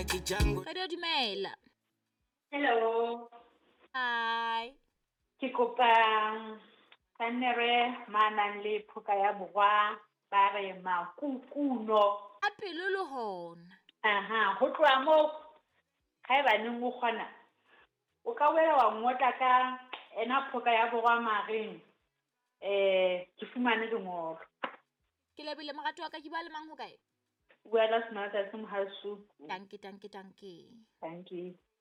Radio Dumela. Hello. Hi. Ke kopa kannere manang le phoka ya borwa ba re makukuno. A pelo le hona. Aha, ho tloha moo haebaneng o kgona o ka boela wa ngotla ka ena phoka ya borwa mareng ke fumane dingolo. Ke lebile morato wa ka ke ba le mang ho kae? Buela Smarta se Mohasuku. Danke. Thank you.